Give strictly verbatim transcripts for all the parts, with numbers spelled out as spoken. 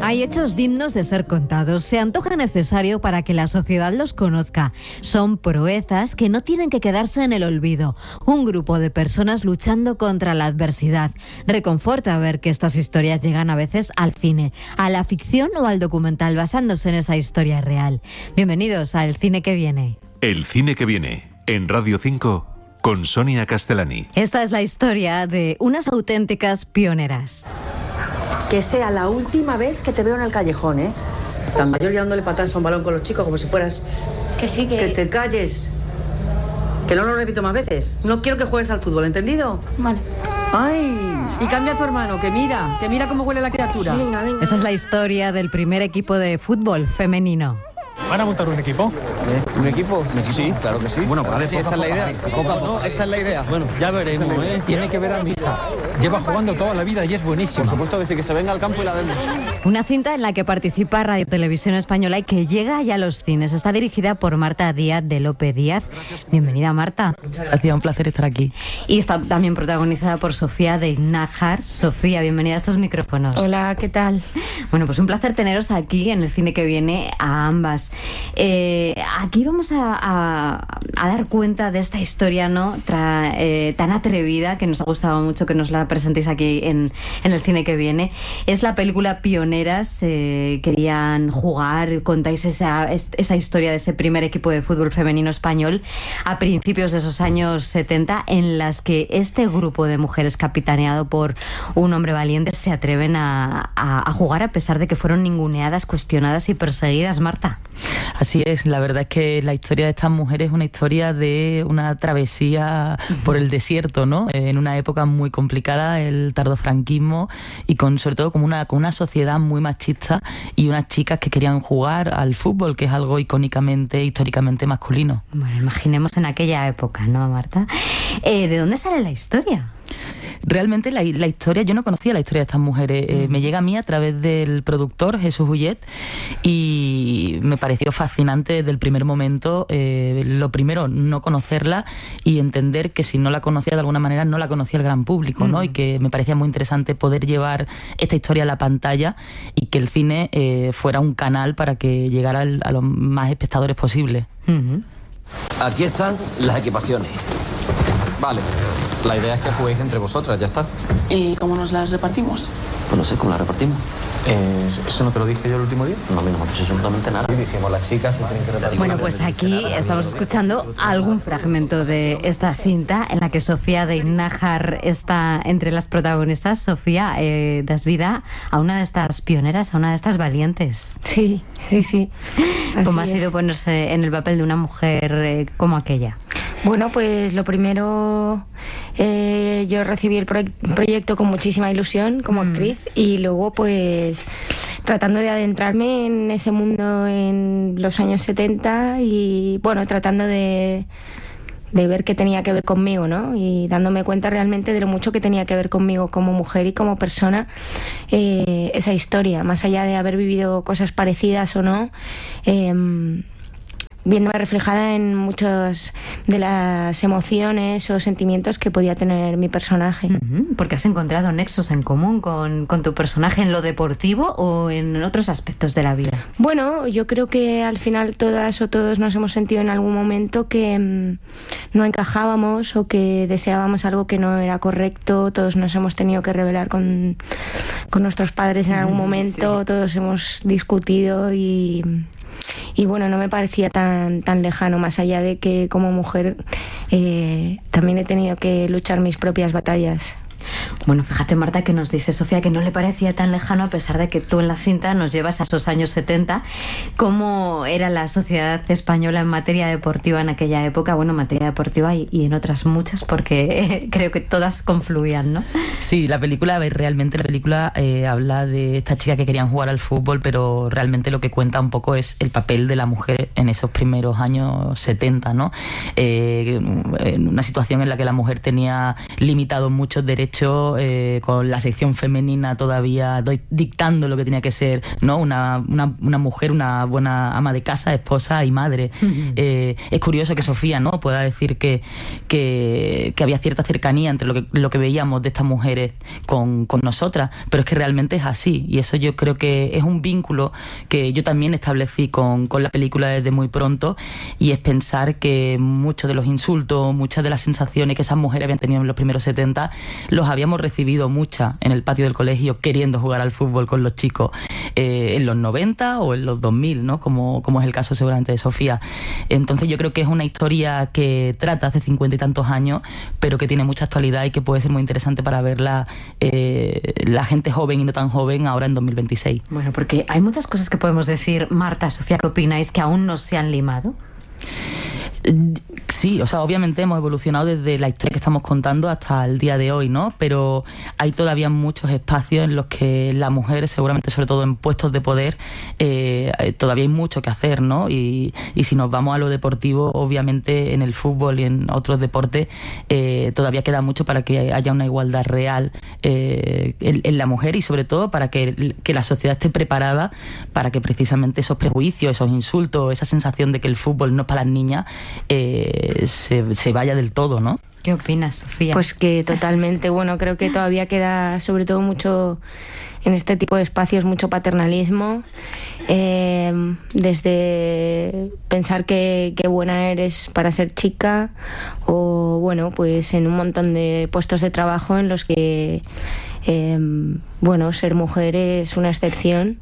Hay hechos dignos de ser contados. Se antoja necesario para que la sociedad los conozca. Son proezas que no tienen que quedarse en el olvido. Un grupo de personas luchando contra la adversidad. Reconforta ver que estas historias llegan a veces al cine, a la ficción o al documental basándose en esa historia real. Bienvenidos a El Cine que Viene. El Cine que Viene, en Radio cinco, con Sonia Castellani. Esta es la historia de unas auténticas pioneras. Que sea la última vez que te veo en el callejón, ¿eh? Tan mayor ya dándole patadas a un balón con los chicos como si fueras... Que sí, que... Que te calles. Que no lo repito más veces. No quiero que juegues al fútbol, ¿entendido? Vale. ¡Ay! Y cambia a tu hermano, que mira, que mira cómo huele la criatura. Venga, venga. Esta es la historia del primer equipo de fútbol femenino. ¿Van a montar un equipo? ¿Eh? ¿Un equipo? Sí, claro que sí. Bueno, pues sí, esa es la idea. No, esa es la idea. Bueno, ya veremos, ¿eh? Tiene que ver a mi hija. Lleva jugando toda la vida y es buenísima. Por supuesto que sí, que se venga al campo y la vemos. Una cinta en la que participa Radio Televisión Española y que llega ya a los cines. Está dirigida por Marta Díaz de López Díaz. Bienvenida, Marta. Gracias, un placer estar aquí. Y está también protagonizada por Sofía de Nájar. Sofía, bienvenida a estos micrófonos. Hola, ¿qué tal? Bueno, pues un placer teneros aquí en El Cine que Viene a ambas. Eh, aquí vamos a, a, a dar cuenta de esta historia, ¿no? Tra, eh, tan atrevida, que nos ha gustado mucho que nos la presentéis aquí en, en El Cine que Viene. Es la película Pioneras. Eh, querían jugar, contáis esa, esa historia de ese primer equipo de fútbol femenino español a principios de esos años setenta, en las que este grupo de mujeres capitaneado por un hombre valiente se atreven a, a, a jugar a pesar de que fueron ninguneadas, cuestionadas y perseguidas, Marta. Así es, la verdad es que la historia de estas mujeres es una historia de una travesía por el desierto, ¿no? En una época muy complicada, el tardofranquismo, y con sobre todo como una, con una sociedad muy machista y unas chicas que querían jugar al fútbol, que es algo icónicamente, históricamente masculino. Bueno, imaginemos en aquella época, ¿no, Marta? Eh, ¿De dónde sale la historia? Realmente la, la historia, yo no conocía la historia de estas mujeres, eh, me llega a mí a través del productor Jesús Ullet y me pareció fascinante desde el primer momento. Eh, lo primero, no conocerla y entender que si no la conocía de alguna manera no la conocía el gran público, ¿no? Mm. Y que me parecía muy interesante poder llevar esta historia a la pantalla y que el cine eh, fuera un canal para que llegara al, a los más espectadores posible. Uh-huh. Aquí están las equipaciones. Vale, la idea es que juguéis entre vosotras, ya está. ¿Y cómo nos las repartimos? Pues no sé, ¿cómo las repartimos? Eh, ¿Eso no te lo dije yo el último día? No, a mí no me ha dicho absolutamente nada. Sí, dijimos, las chicas se tienen que repartir. Bueno, pues aquí estamos escuchando algún fragmento de esta cinta en la que Sofía de Nájar está entre las protagonistas. Sofía, eh, das vida a una de estas pioneras, a una de estas valientes. Sí, sí, sí. ¿Cómo Así ha sido es. ponerse en el papel de una mujer eh, como aquella? Bueno, pues lo primero, eh, yo recibí el proye- proyecto con muchísima ilusión como Mm. actriz y luego pues tratando de adentrarme en ese mundo en los años setenta y bueno, tratando de, de ver qué tenía que ver conmigo, ¿no? Y dándome cuenta realmente de lo mucho que tenía que ver conmigo como mujer y como persona, eh, esa historia, más allá de haber vivido cosas parecidas o no. Eh, viéndome reflejada en muchas de las emociones o sentimientos que podía tener mi personaje. Uh-huh. Porque has encontrado nexos en común con, con tu personaje en lo deportivo o en otros aspectos de la vida. Bueno, yo creo que al final todas o todos nos hemos sentido en algún momento que mmm, no encajábamos o que deseábamos algo que no era correcto. Todos nos hemos tenido que rebelar con, con nuestros padres en algún momento, sí. Todos hemos discutido y... Y bueno, no me parecía tan, tan lejano, más allá de que como mujer eh, también he tenido que luchar mis propias batallas. Bueno, fíjate, Marta, que nos dice Sofía que no le parecía tan lejano, a pesar de que tú en la cinta nos llevas a esos años setenta. ¿Cómo era la sociedad española en materia deportiva en aquella época? Bueno, en materia deportiva y, y en otras muchas, porque eh, creo que todas confluían, ¿no? Sí, la película, a ver, realmente la película eh, habla de estas chicas que querían jugar al fútbol, pero realmente lo que cuenta un poco es el papel de la mujer en esos primeros años setenta, ¿no? Eh, en una situación en la que la mujer tenía limitados muchos derechos, eh, con la sección femenina todavía doy, dictando lo que tenía que ser, ¿no? Una, una, una mujer, una buena ama de casa, esposa y madre. Uh-huh. Eh, es curioso que Sofía, ¿no?, pueda decir que, que, que había cierta cercanía entre lo que, lo que veíamos de estas mujeres con, con nosotras, pero es que realmente es así, y eso yo creo que es un vínculo que yo también establecí con, con la película desde muy pronto, y es pensar que muchos de los insultos, muchas de las sensaciones que esas mujeres habían tenido en los primeros setenta, los habíamos recibido muchas en el patio del colegio queriendo jugar al fútbol con los chicos eh, en los noventa o en los dos mil, ¿no?, como, como es el caso seguramente de Sofía. Entonces yo creo que es una historia que trata hace cincuenta y tantos años, pero que tiene mucha actualidad y que puede ser muy interesante para verla eh, la gente joven y no tan joven ahora en dos mil veintiséis. Bueno, porque hay muchas cosas que podemos decir, Marta, Sofía, ¿qué opináis, que aún no se han limado? Sí, o sea, obviamente hemos evolucionado desde la historia que estamos contando hasta el día de hoy, ¿no? Pero hay todavía muchos espacios en los que las mujeres, seguramente sobre todo en puestos de poder, eh, todavía hay mucho que hacer, ¿no? Y, y si nos vamos a lo deportivo, obviamente en el fútbol y en otros deportes eh, todavía queda mucho para que haya una igualdad real eh, en, en la mujer, y sobre todo para que, que la sociedad esté preparada para que precisamente esos prejuicios, esos insultos, esa sensación de que el fútbol no es para las niñas, eh, se, se vaya del todo, ¿no? ¿Qué opinas, Sofía? Pues que totalmente, bueno, creo que todavía queda sobre todo mucho en este tipo de espacios, mucho paternalismo, eh, desde pensar que, que buena eres para ser chica, o bueno, pues en un montón de puestos de trabajo en los que Eh, bueno, ser mujer es una excepción,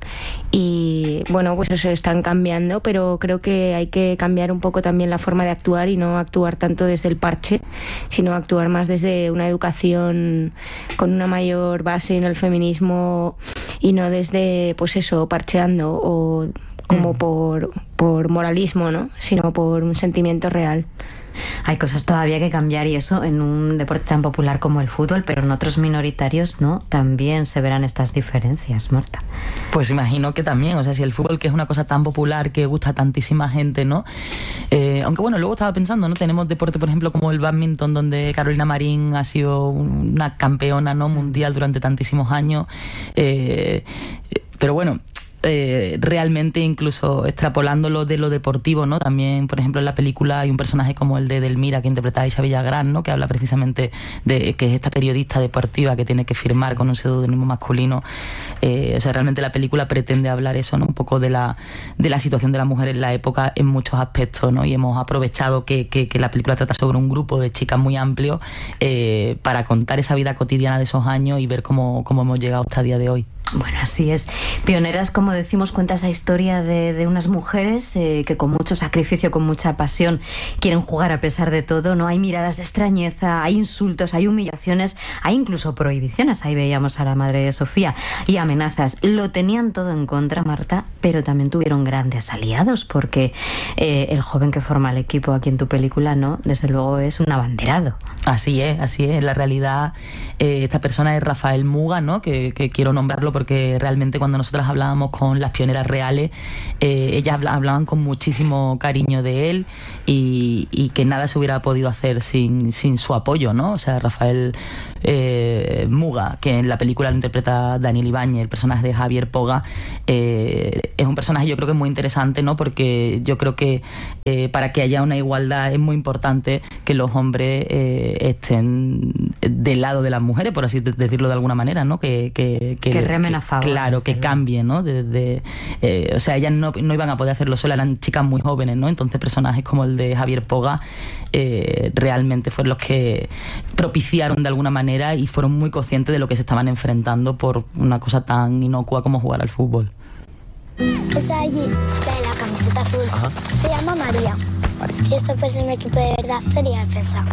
y bueno, pues eso están cambiando, pero creo que hay que cambiar un poco también la forma de actuar, y no actuar tanto desde el parche, sino actuar más desde una educación con una mayor base en el feminismo, y no desde, pues eso, parcheando o como mm. por, por moralismo, ¿no?, sino por un sentimiento real. Hay cosas todavía que cambiar, y eso en un deporte tan popular como el fútbol, pero en otros minoritarios, ¿no?, también se verán estas diferencias, Marta. Pues imagino que también, o sea, si el fútbol, que es una cosa tan popular, que gusta a tantísima gente, ¿no? Eh, aunque bueno, luego estaba pensando, ¿no?, tenemos deporte, por ejemplo, como el bádminton, donde Carolina Marín ha sido una campeona, ¿no?, mundial durante tantísimos años, eh, pero bueno, Eh, realmente, incluso extrapolándolo de lo deportivo, ¿no? También, por ejemplo, en la película hay un personaje como el de Delmira, que interpreta a Isa Villagrán, ¿no?, que habla precisamente de que es esta periodista deportiva que tiene que firmar con un seudónimo masculino. Eh, o sea, realmente la película pretende hablar eso, ¿no?, un poco de la, de la situación de la mujer en la época en muchos aspectos, ¿no? Y hemos aprovechado que, que, que la película trata sobre un grupo de chicas muy amplio eh, para contar esa vida cotidiana de esos años y ver cómo, cómo hemos llegado hasta el día de hoy. Bueno, así es. Pioneras, como decimos, cuenta esa historia de, de unas mujeres eh, que con mucho sacrificio, con mucha pasión, quieren jugar a pesar de todo, ¿no? Hay miradas de extrañeza, hay insultos, hay humillaciones, hay incluso prohibiciones. Ahí veíamos a la madre de Sofía, y amenazas. Lo tenían todo en contra, Marta, pero también tuvieron grandes aliados, porque eh, el joven que forma el equipo aquí en tu película, ¿no?, desde luego es un abanderado. Así es, así es. En la realidad, eh, esta persona es Rafael Muga, ¿no?, que, que quiero nombrarlo porque realmente cuando nosotras hablábamos con las pioneras reales, eh, ellas hablaban con muchísimo cariño de él, y, y que nada se hubiera podido hacer sin, sin su apoyo, ¿no? O sea, Rafael eh, Muga, que en la película lo interpreta Daniel Ibáñez, el personaje de Javier Poga, eh, es un personaje, yo creo que muy interesante, ¿no?, porque yo creo que eh, para que haya una igualdad es muy importante que los hombres eh, estén del lado de las mujeres, por así decirlo de alguna manera, ¿no? Que, que, que, que remen a favor. Claro, que cambien, ¿no? Desde, eh, o sea, ellas no, no iban a poder hacerlo solas, eran chicas muy jóvenes, ¿no? Entonces personajes como el de Javier Poga eh, realmente fueron los que propiciaron de alguna manera y fueron muy conscientes de lo que se estaban enfrentando por una cosa tan inocua como jugar al fútbol. Esa allí, la de la camiseta azul, Ajá. se llama María. María. Si esto fuese un equipo de verdad, sería defensa.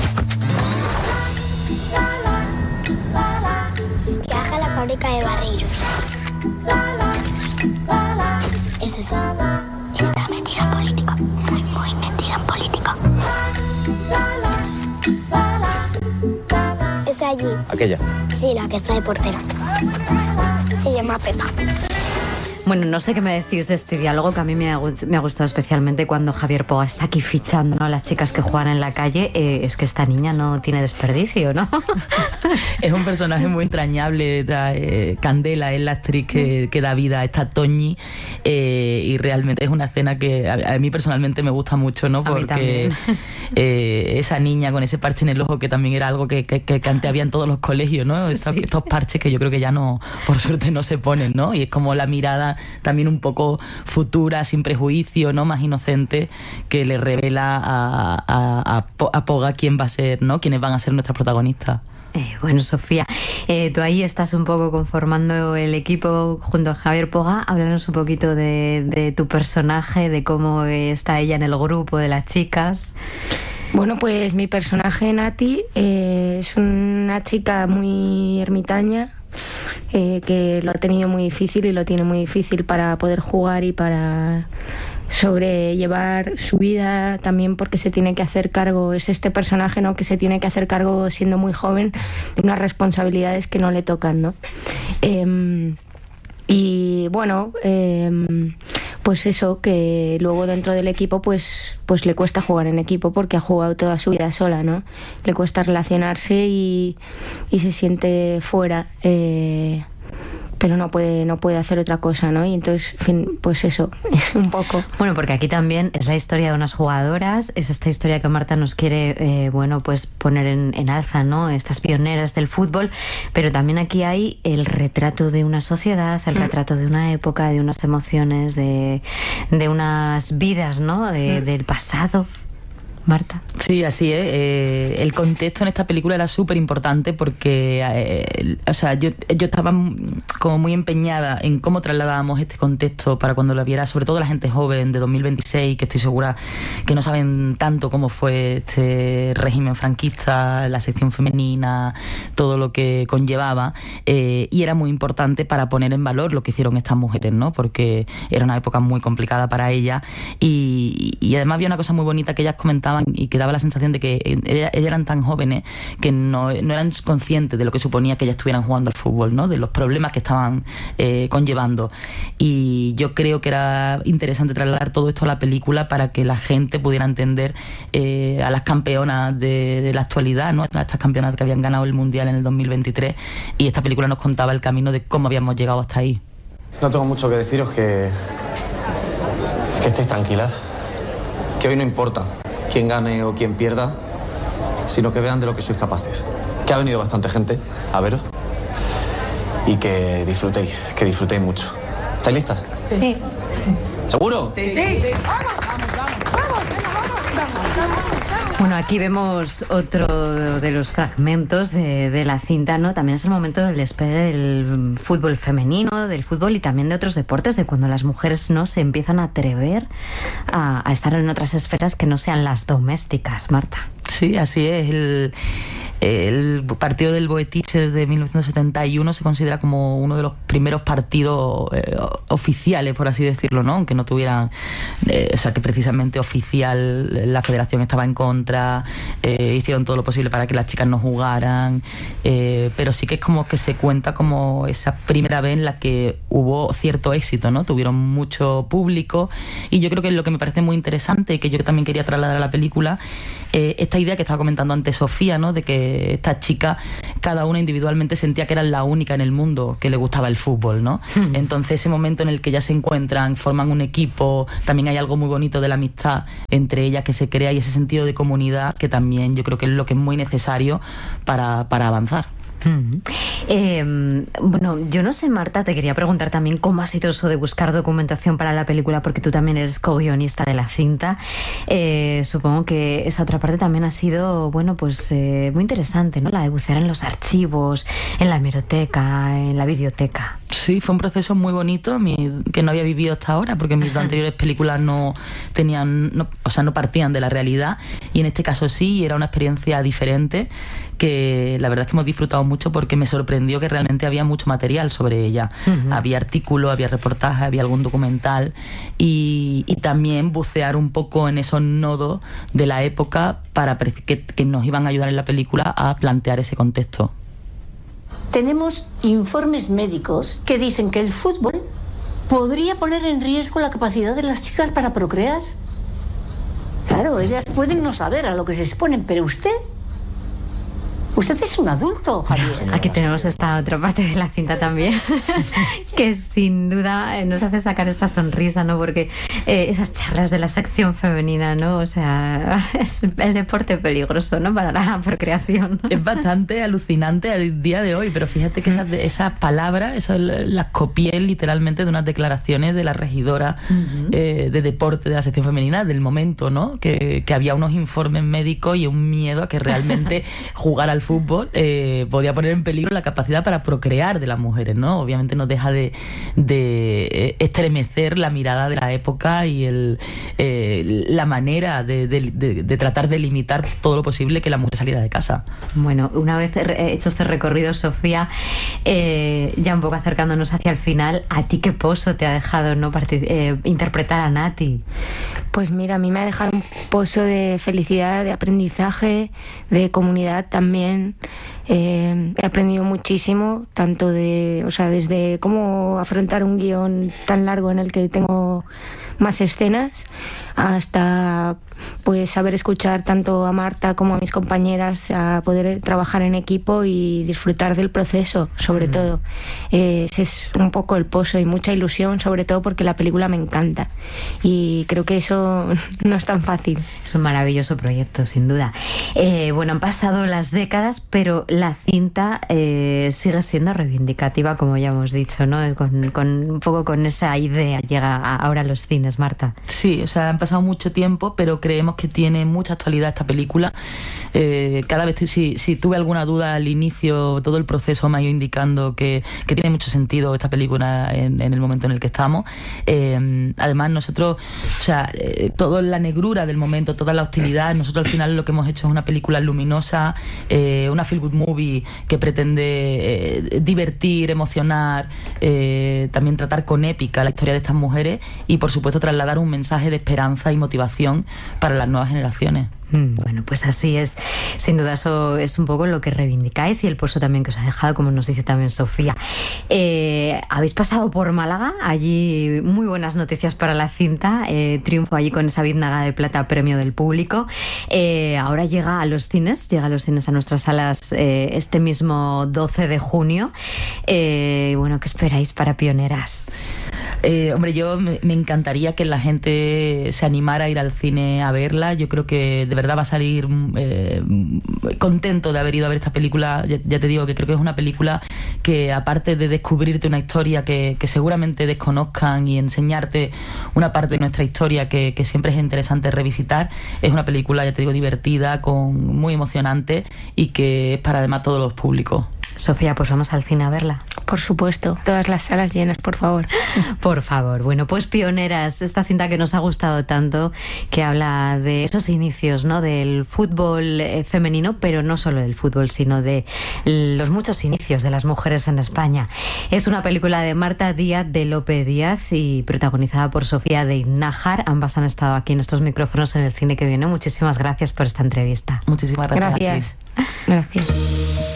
Que haga la fábrica de barreiros. Eso sí, está metida en política. Muy, muy metida en política. Esa allí. ¿Aquella? Sí, la que está de portera. Se llama Pepa. Bueno, no sé qué me decís de este diálogo, que a mí me ha, me ha gustado especialmente cuando Javier Poga está aquí fichando, ¿no?, a las chicas que juegan en la calle. Eh, es que esta niña no tiene desperdicio, ¿no? Es un personaje muy entrañable. Da, eh, Candela es la actriz que, que da vida a esta Toñi, eh, y realmente es una escena que a, a mí personalmente me gusta mucho, ¿no? Porque eh, esa niña con ese parche en el ojo, que también era algo que, que, que antes había en todos los colegios, ¿no? Estos, sí. estos parches que yo creo que ya no, por suerte no se ponen, ¿no? Y es como la mirada también un poco futura, sin prejuicio, ¿no?, más inocente, que le revela a, a, a, a Poga quién va a ser, ¿no?, quiénes van a ser nuestras protagonistas. Eh, bueno, Sofía, eh, tú ahí estás un poco conformando el equipo junto a Javier Poga. Háblanos un poquito de, de tu personaje, de cómo está ella en el grupo de las chicas. Bueno, pues mi personaje, Nati, eh, es una chica muy ermitaña, eh, que lo ha tenido muy difícil y lo tiene muy difícil para poder jugar y para sobrellevar su vida, también porque se tiene que hacer cargo, es este personaje, ¿no?, que se tiene que hacer cargo siendo muy joven de unas responsabilidades que no le tocan, ¿no? Eh, y bueno, eh, pues eso, que luego dentro del equipo pues, pues le cuesta jugar en equipo porque ha jugado toda su vida sola, ¿no? Le cuesta relacionarse y, y se siente fuera, eh, pero no puede, no puede hacer otra cosa, ¿no? Y entonces, en fin, pues eso, un poco. Bueno, porque aquí también es la historia de unas jugadoras, es esta historia que Marta nos quiere, eh, bueno, pues poner en, en alza, ¿no?, estas pioneras del fútbol, pero también aquí hay el retrato de una sociedad, el mm. retrato de una época, de unas emociones, de, de unas vidas, ¿no?, de, mm. del pasado. Marta. Sí, así es. Eh, el contexto en esta película era súper importante porque, eh, o sea, yo, yo estaba como muy empeñada en cómo trasladábamos este contexto para cuando lo viera, sobre todo la gente joven de dos mil veintiséis, que estoy segura que no saben tanto cómo fue este régimen franquista, la sección femenina, todo lo que conllevaba, eh, y era muy importante para poner en valor lo que hicieron estas mujeres, ¿no? Porque era una época muy complicada para ellas y, y además había una cosa muy bonita que ellas comentaban y que daba la sensación de que ellas, ellas eran tan jóvenes que no, no eran conscientes de lo que suponía que ellas estuvieran jugando al fútbol, ¿no?, de los problemas que estaban eh, conllevando. Y yo creo que era interesante trasladar todo esto a la película para que la gente pudiera entender eh, a las campeonas de, de la actualidad, ¿no?, a estas campeonas que habían ganado el Mundial en el dos mil veintitrés, y esta película nos contaba el camino de cómo habíamos llegado hasta ahí. No tengo mucho que deciros, que, que estéis tranquilas, que hoy no importa quién gane o quién pierda, sino que vean de lo que sois capaces. Que ha venido bastante gente a veros y que disfrutéis, que disfrutéis mucho. ¿Estáis listas? Sí. sí. ¿Seguro? Sí. sí. sí. Vamos, vamos, vamos, vamos, vamos. Bueno, aquí vemos otro de los fragmentos de, de la cinta, ¿no? También es el momento del despegue del fútbol femenino, del fútbol y también de otros deportes, de cuando las mujeres, ¿no?, se empiezan a atrever a, a estar en otras esferas que no sean las domésticas, Marta. Sí, así es. El, el partido del Boetiche de mil novecientos setenta y uno se considera como uno de los primeros partidos eh, oficiales, por así decirlo, ¿no?, aunque no tuvieran, eh, o sea, que precisamente oficial la federación estaba en contra, eh, hicieron todo lo posible para que las chicas no jugaran, eh, pero sí que es como que se cuenta como esa primera vez en la que hubo cierto éxito, ¿no?, tuvieron mucho público, y yo creo que lo que me parece muy interesante y que yo también quería trasladar a la película, eh, esta idea que estaba comentando antes Sofía, ¿no?, de que estas chicas, cada una individualmente sentía que eran la única en el mundo que le gustaba el fútbol, ¿no? Mm. Entonces ese momento en el que ya se encuentran, forman un equipo, también hay algo muy bonito de la amistad entre ellas que se crea y ese sentido de comunidad que también yo creo que es lo que es muy necesario para, para avanzar. Mm. Eh, bueno, yo no sé, Marta, te quería preguntar también cómo ha sido eso de buscar documentación para la película, porque tú también eres co-guionista de la cinta. Eh, supongo que esa otra parte también ha sido, bueno, pues eh, muy interesante, ¿no? La de bucear en los archivos, en la hemeroteca, en la videoteca. Sí, fue un proceso muy bonito mi, que no había vivido hasta ahora, porque mis anteriores películas no tenían, no, o sea, no partían de la realidad, y en este caso sí, era una experiencia diferente que la verdad es que hemos disfrutado mucho porque me sorprendió que realmente había mucho material sobre ella. Uh-huh. Había artículos, había reportajes, había algún documental y, y también bucear un poco en esos nodos de la época para que, que nos iban a ayudar en la película a plantear ese contexto. Tenemos informes médicos que dicen que el fútbol podría poner en riesgo la capacidad de las chicas para procrear. Claro, ellas pueden no saber a lo que se exponen, pero usted... Usted es un adulto, Javier. Aquí tenemos esta otra parte de la cinta también, que sin duda nos hace sacar esta sonrisa, ¿no? Porque eh, esas charlas de la sección femenina, ¿no? O sea, es el deporte peligroso, ¿no? Para la procreación. Es bastante alucinante al día de hoy, pero fíjate que esas, esas palabras, esas las copié literalmente de unas declaraciones de la regidora uh-huh. eh, de deporte de la sección femenina del momento, ¿no? Que, que había unos informes médicos y un miedo a que realmente jugar al fútbol eh, podía poner en peligro la capacidad para procrear de las mujeres, ¿no? Obviamente no deja de, de estremecer la mirada de la época y el, eh, la manera de, de, de, de tratar de limitar todo lo posible que la mujer saliera de casa. Bueno, una vez hecho este recorrido, Sofía, eh, ya un poco acercándonos hacia el final, ¿a ti qué pozo te ha dejado, no Partic- eh, interpretar a Nati? Pues mira, a mí me ha dejado un pozo de felicidad, de aprendizaje, de comunidad también. Eh, he aprendido muchísimo, tanto de, o sea, desde cómo afrontar un guión tan largo en el que tengo más escenas, hasta pues saber escuchar tanto a Marta como a mis compañeras, a poder trabajar en equipo y disfrutar del proceso, sobre mm. todo. Eh, ese es un poco el pozo y mucha ilusión, sobre todo porque la película me encanta y creo que eso no es tan fácil. Es un maravilloso proyecto, sin duda. Eh, bueno, han pasado las décadas, pero la cinta eh, sigue siendo reivindicativa, como ya hemos dicho, ¿no? Con, con un poco con esa idea llega ahora a los cines, Marta. Sí, o sea, han pasado mucho tiempo, pero creemos que tiene mucha actualidad esta película. Eh, cada vez, si, si tuve alguna duda al inicio, todo el proceso me ha ido indicando que, que tiene mucho sentido esta película en, en el momento en el que estamos. Eh, además, nosotros, o sea, eh, toda la negrura del momento, toda la hostilidad, nosotros al final lo que hemos hecho es una película luminosa, eh, una feel good movie que pretende eh, divertir, emocionar, eh, también tratar con épica la historia de estas mujeres y, por supuesto, trasladar un mensaje de esperanza y motivación para las nuevas generaciones. Bueno, pues así es. Sin duda eso es un poco lo que reivindicáis y el pozo también que os ha dejado, como nos dice también Sofía. Eh, habéis pasado por Málaga, allí muy buenas noticias para la cinta, eh, triunfo allí con esa biznaga de plata, premio del público. Eh, ahora llega a los cines, llega a los cines, a nuestras salas eh, este mismo doce de junio. Eh, bueno, ¿qué esperáis para Pioneras? Eh, hombre, yo me, me encantaría que la gente se animara a ir al cine a verla. Yo creo que de verdad va a salir eh, contento de haber ido a ver esta película. Ya, ya te digo que creo que es una película que, aparte de descubrirte una historia que, que seguramente desconozcan y enseñarte una parte de nuestra historia que, que siempre es interesante revisitar, es una película, ya te digo, divertida, con, muy emocionante y que es para además todos los públicos. Sofía, pues vamos al cine a verla. Por supuesto, todas las salas llenas, por favor. Por favor. Bueno, pues Pioneras, esta cinta que nos ha gustado tanto, que habla de esos inicios, ¿no? Del fútbol eh, femenino, pero no solo del fútbol, sino de los muchos inicios de las mujeres en España. Es una película de Marta Díaz de Lope Díaz y protagonizada por Sofía de Nájar. Ambas han estado aquí en estos micrófonos en el Cine que Viene. Muchísimas gracias por esta entrevista. Muchísimas gracias. Gracias. Gracias.